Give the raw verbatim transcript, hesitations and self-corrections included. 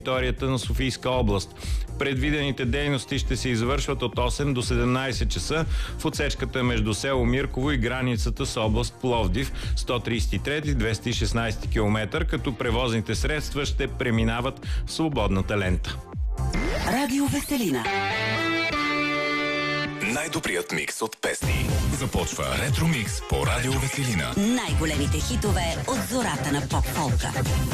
територията на Софийска област. Предвидените дейности ще се извършват от осем до седемнайсет часа в отсечката между село Мирково и границата с област Пловдив, сто трийсет и трети - двеста и шестнайсети километър, като превозните средства ще преминават в свободната лента. Радио Веселина. Най-добрият микс от песни. Започва Ретро Микс по Радио Веселина. Най-големите хитове от зората на поп-фолка.